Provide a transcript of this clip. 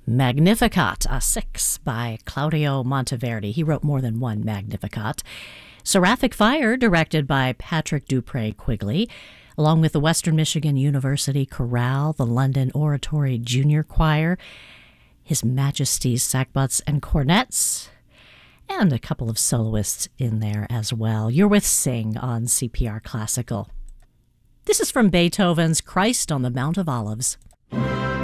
Magnificat, a 6 by Claudio Monteverdi. He wrote more than one Magnificat. Seraphic Fire, directed by Patrick Dupree Quigley, along with the Western Michigan University Chorale, the London Oratory Junior Choir, His Majesty's Sackbuts and Cornets, and a couple of soloists in there as well. You're with Sing on CPR Classical. This is from Beethoven's Christ on the Mount of Olives.